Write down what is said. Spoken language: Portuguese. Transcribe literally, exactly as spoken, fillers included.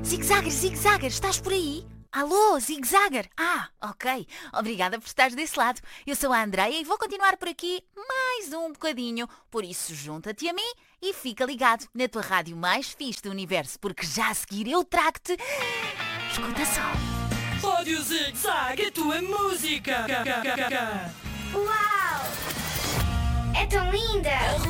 Zig-Zagger, Zig-Zagger, estás por aí? Alô, Zig-Zagger? Ah, ok. Obrigada por estares desse lado. Eu sou a Andreia e vou continuar por aqui mais um bocadinho. Por isso, junta-te a mim e fica ligado na tua rádio mais fixe do universo, porque já a seguir eu trago-te... Escuta só. Rádio Zig-Zag, a tua música. Uau! É tão linda!